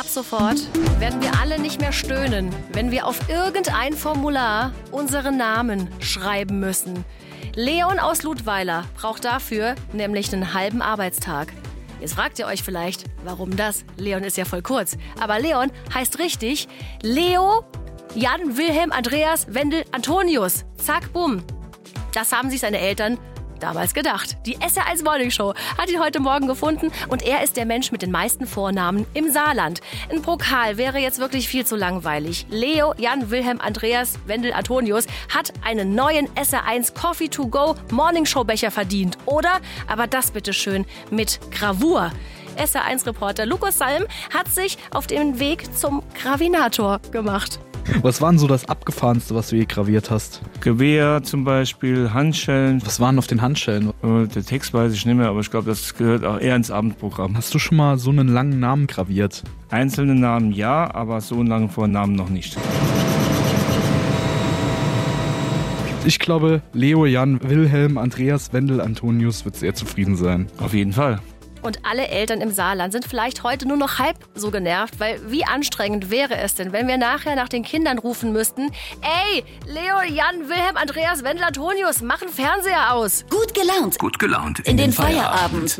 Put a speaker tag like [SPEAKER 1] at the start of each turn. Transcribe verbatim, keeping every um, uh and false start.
[SPEAKER 1] ab sofort werden wir alle nicht mehr stöhnen, wenn wir auf irgendein Formular unsere Namen schreiben müssen. Leon aus Ludweiler braucht dafür nämlich einen halben Arbeitstag. Jetzt fragt ihr euch vielleicht, warum das? Leon ist ja voll kurz. Aber Leon heißt richtig Leo, Jan, Wilhelm, Andreas, Wendel, Antonius. Zack, bumm. Das haben sich seine Eltern damals gedacht. Die S R eins Morning Show hat ihn heute Morgen gefunden und er ist der Mensch mit den meisten Vornamen im Saarland. Ein Pokal wäre jetzt wirklich viel zu langweilig. Leo, Jan, Wilhelm, Andreas, Wendel, Antonius hat einen neuen S R eins Coffee to go Morning Show Becher verdient, oder? Aber das bitteschön mit Gravur. S R eins Reporter Lukas Salm hat sich auf den Weg zum Gravinator gemacht.
[SPEAKER 2] Was war denn so das Abgefahrenste, was du je graviert hast?
[SPEAKER 3] Gewehr zum Beispiel, Handschellen.
[SPEAKER 2] Was waren auf den Handschellen?
[SPEAKER 3] Äh, der Text weiß ich nicht mehr, aber ich glaube, das gehört auch eher ins Abendprogramm.
[SPEAKER 2] Hast du schon mal so einen langen Namen graviert?
[SPEAKER 3] Einzelne Namen ja, aber so einen langen Vornamen noch nicht.
[SPEAKER 2] Ich glaube, Leo, Jan, Wilhelm, Andreas, Wendel, Antonius wird sehr zufrieden sein.
[SPEAKER 3] Auf jeden Fall.
[SPEAKER 1] Und alle Eltern im Saarland sind vielleicht heute nur noch halb so genervt, weil wie anstrengend wäre es denn, wenn wir nachher nach den Kindern rufen müssten, ey, Leo, Jan, Wilhelm, Andreas, Wendel, Antonius, machen Fernseher aus.
[SPEAKER 4] Gut gelaunt.
[SPEAKER 5] Gut gelaunt.
[SPEAKER 4] In den Feierabend.